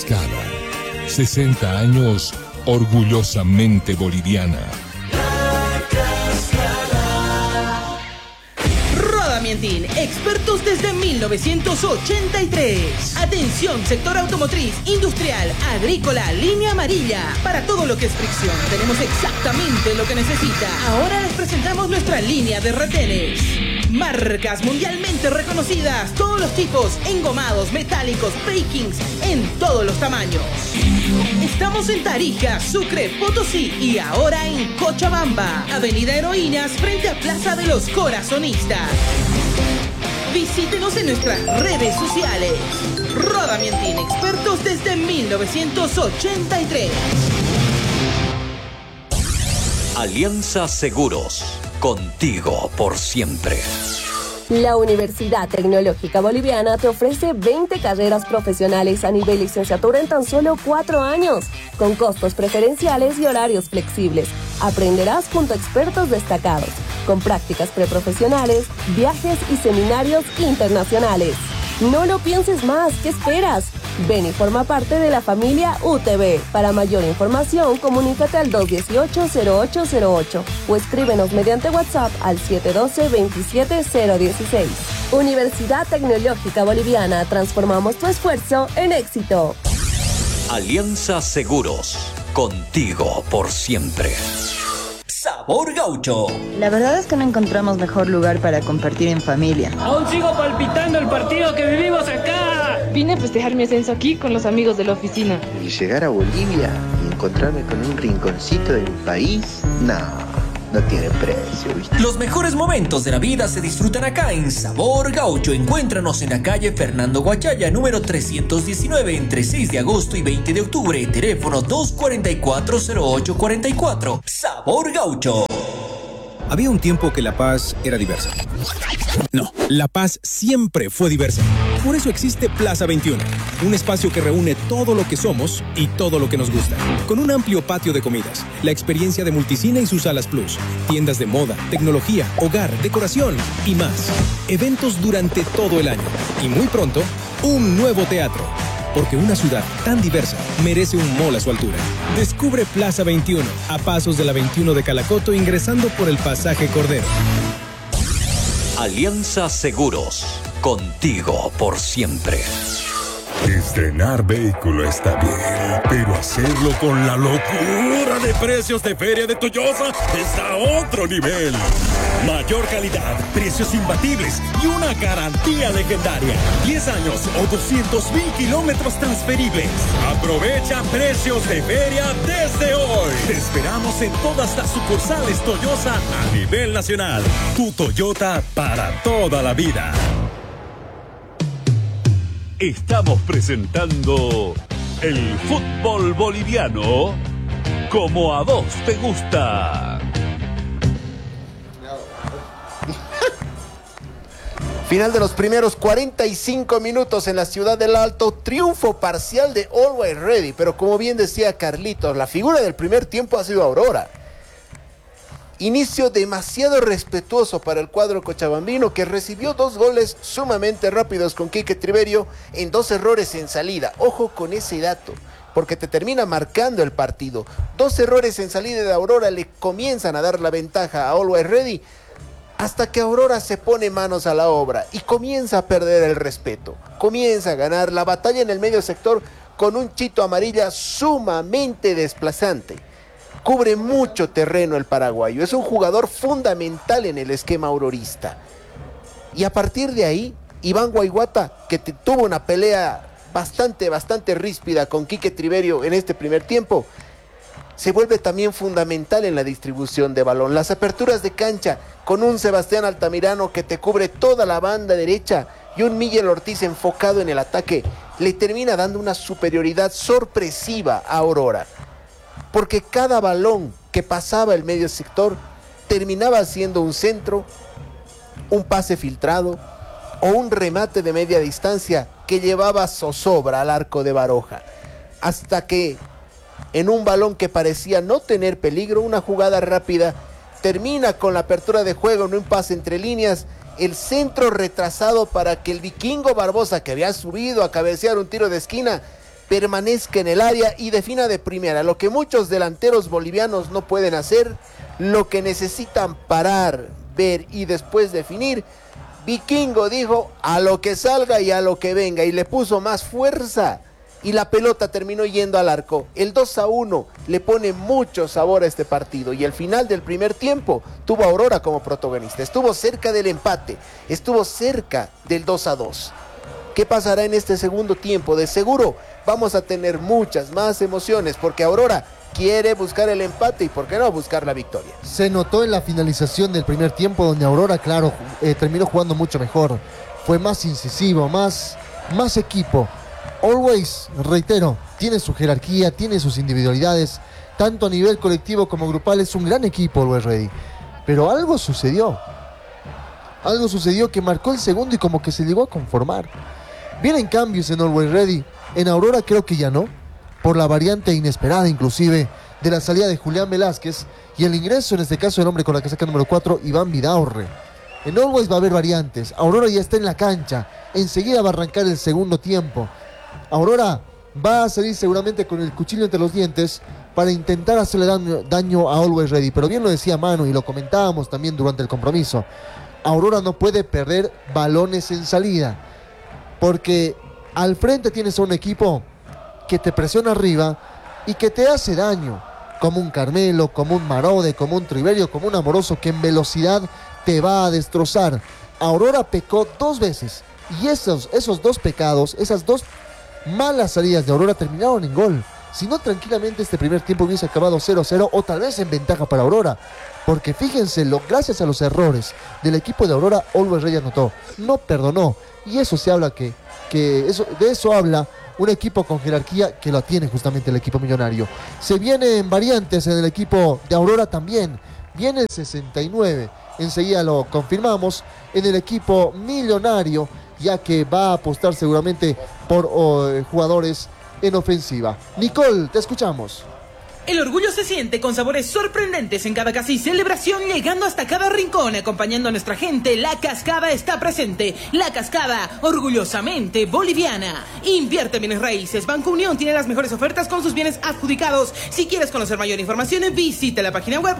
Tlaxcala. 60 años orgullosamente boliviana. Rodamientin, expertos desde 1983. Atención, sector automotriz, industrial, agrícola, línea amarilla. Para todo lo que es fricción, tenemos exactamente lo que necesita. Ahora les presentamos nuestra línea de retenes. Marcas mundialmente reconocidas, todos los tipos, engomados, metálicos, breakings, en todos los tamaños. Estamos en Tarija, Sucre, Potosí y ahora en Cochabamba, Avenida Heroínas, frente a Plaza de los Corazonistas. Visítenos en nuestras redes sociales. Rodamientin, expertos desde 1983. Alianza Seguros, contigo por siempre. La Universidad Tecnológica Boliviana te ofrece 20 carreras profesionales a nivel licenciatura en tan solo 4 años, con costos preferenciales y horarios flexibles. Aprenderás junto a expertos destacados, con prácticas preprofesionales, viajes y seminarios internacionales. No lo pienses más, ¿qué esperas? Ven y forma parte de la familia UTB. Para mayor información, comunícate al 218-0808 o escríbenos mediante WhatsApp al 712-27016. Universidad Tecnológica Boliviana, transformamos tu esfuerzo en éxito. Alianza Seguros, contigo por siempre. Sabor Gaucho. La verdad es que no encontramos mejor lugar para compartir en familia. Aún sigo palpitando el partido que vivimos acá. Vine a festejar mi ascenso aquí con los amigos de la oficina. Y llegar a Bolivia y encontrarme con un rinconcito de mi país, no tiene precio, ¿viste? Los mejores momentos de la vida se disfrutan acá en Sabor Gaucho. Encuéntranos en la calle Fernando Guachaya, número 319, entre 6 de agosto y 20 de octubre. Teléfono 244-0844. Sabor Gaucho. Había un tiempo que La Paz era diversa. No, La Paz siempre fue diversa. Por eso existe Plaza 21, un espacio que reúne todo lo que somos y todo lo que nos gusta. Con un amplio patio de comidas, la experiencia de Multicine y sus salas plus, tiendas de moda, tecnología, hogar, decoración y más. Eventos durante todo el año. Y muy pronto, un nuevo teatro. Porque una ciudad tan diversa merece un mall a su altura. Descubre Plaza 21, a pasos de la 21 de Calacoto, ingresando por el pasaje Cordero. Alianza Seguros, contigo por siempre. Estrenar vehículo está bien, pero hacerlo con la locura de precios de Feria de Toyosa está a otro nivel. Mayor calidad, precios imbatibles y una garantía legendaria. 10 años o 200,000 kilómetros transferibles. Aprovecha precios de feria desde hoy. Te esperamos en todas las sucursales Toyosa a nivel nacional. Tu Toyota para toda la vida. Estamos presentando el fútbol boliviano como a vos te gusta. Final de los primeros 45 minutos en la ciudad del Alto, triunfo parcial de Always Ready, pero como bien decía Carlitos, la figura del primer tiempo ha sido Aurora. Inicio demasiado respetuoso para el cuadro cochabambino, que recibió 2 goles sumamente rápidos con Quique Triverio en 2 errores en salida. Ojo con ese dato, porque te termina marcando el partido. 2 errores en salida de Aurora le comienzan a dar la ventaja a Always Ready, hasta que Aurora se pone manos a la obra y comienza a perder el respeto. Comienza a ganar la batalla en el medio sector con un Chito Amarilla sumamente desplazante. Cubre mucho terreno el paraguayo, es un jugador fundamental en el esquema aurorista. Y a partir de ahí, Iván Guaiguata, que tuvo una pelea bastante ríspida con Quique Triverio en este primer tiempo, se vuelve también fundamental en la distribución de balón. Las aperturas de cancha con un Sebastián Altamirano que te cubre toda la banda derecha y un Miguel Ortiz enfocado en el ataque, le termina dando una superioridad sorpresiva a Aurora. Porque cada balón que pasaba el medio sector terminaba siendo un centro, un pase filtrado o un remate de media distancia que llevaba zozobra al arco de Baroja. Hasta que en un balón que parecía no tener peligro, una jugada rápida, termina con la apertura de juego en un pase entre líneas, el centro retrasado para que el vikingo Barbosa, que había subido a cabecear un tiro de esquina, permanezca en el área y defina de primera. Lo que muchos delanteros bolivianos no pueden hacer, lo que necesitan parar, ver y después definir. Vikingo dijo a lo que salga y a lo que venga y le puso más fuerza y la pelota terminó yendo al arco. El 2-1 le pone mucho sabor a este partido y el final del primer tiempo tuvo a Aurora como protagonista. Estuvo cerca del empate, estuvo cerca del 2-2. ¿Qué pasará en este segundo tiempo? De seguro vamos a tener muchas más emociones porque Aurora quiere buscar el empate y por qué no buscar la victoria. Se notó en la finalización del primer tiempo donde Aurora, claro, terminó jugando mucho mejor. Fue más incisivo, más equipo. Always, reitero, tiene su jerarquía, tiene sus individualidades, tanto a nivel colectivo como grupal. Es un gran equipo Always Ready. Pero algo sucedió que marcó el segundo y como que se llegó a conformar. Vienen cambios en Always Ready. En Aurora creo que ya no, por la variante inesperada inclusive de la salida de Julián Velázquez y el ingreso en este caso del hombre con la casaca número 4, Iván Vidaurre. En Always va a haber variantes. Aurora ya está en la cancha, enseguida va a arrancar el segundo tiempo. Aurora va a salir seguramente con el cuchillo entre los dientes para intentar hacerle daño a Always Ready, pero bien lo decía Manu y lo comentábamos también durante el compromiso. Aurora no puede perder balones en salida, porque al frente tienes a un equipo que te presiona arriba y que te hace daño, como un Carmelo, como un Marode, como un Triverio, como un Amoroso, que en velocidad te va a destrozar. Aurora pecó 2 veces y esos 2 pecados, esas 2 malas salidas de Aurora terminaron en gol. Si no, tranquilamente este primer tiempo hubiese acabado 0-0 o tal vez en ventaja para Aurora, porque fíjense, gracias a los errores del equipo de Aurora, Always Ready anotó, no perdonó, y eso se habla de eso habla un equipo con jerarquía que lo tiene justamente el equipo millonario. Se vienen variantes en el equipo de Aurora también, viene el 69, enseguida lo confirmamos, en el equipo millonario, ya que va a apostar seguramente por jugadores en ofensiva. Nicole, te escuchamos. El orgullo se siente con sabores sorprendentes en cada casi celebración, llegando hasta cada rincón, acompañando a nuestra gente. La Cascada está presente. La Cascada, orgullosamente boliviana. Invierte en bienes raíces. Banco Unión tiene las mejores ofertas con sus bienes adjudicados. Si quieres conocer mayor información, visita la página web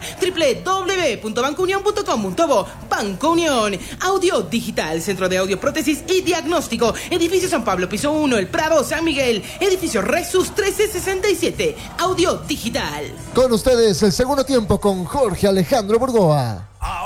www.bancounion.com.bo. Banco Unión. Audio Digital, Centro de Audio, Prótesis y Diagnóstico. Edificio San Pablo, piso 1, El Prado, San Miguel. Edificio Resus 1367. Audio Digital. Con ustedes el segundo tiempo con Jorge Alejandro Burgoa.